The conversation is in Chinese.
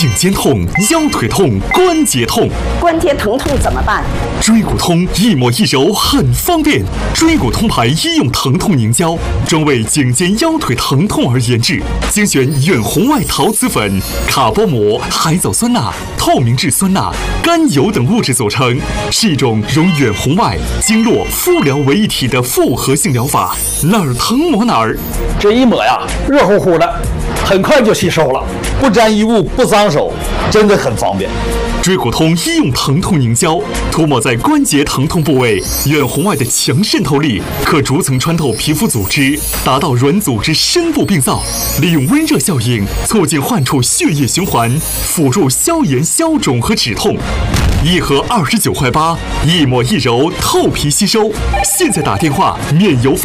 颈肩痛、腰腿痛、关节痛。 关节疼痛怎么办？ 椎骨通一抹一揉很方便。椎骨通牌医用疼痛凝胶，专为颈肩腰腿疼痛而研制，精选远红外陶瓷粉、卡波膜、海藻酸钠、透明质酸钠、甘油等物质组成，是一种融远红外、经络、敷疗为一体的复合性疗法，哪儿疼抹哪儿。 这一抹呀，热乎乎的，很快就吸收了，不沾衣物，不脏手，真的很方便。 椎骨通医用疼痛凝胶，涂抹在关节疼痛部位，远红外的强渗透力可逐层穿透皮肤组织，达到软组织深部病灶，利用温热效应促进患处血液循环，辅助消炎消肿和止痛。一盒29.8块，一抹一揉，透皮吸收。现在打电话免邮费。